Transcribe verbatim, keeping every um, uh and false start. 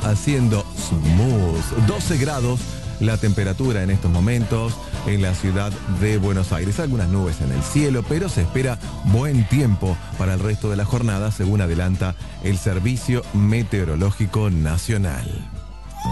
haciendo smooth. doce grados la temperatura en estos momentos en la ciudad de Buenos Aires. Algunas nubes en el cielo, pero se espera buen tiempo para el resto de la jornada, según adelanta el Servicio Meteorológico Nacional.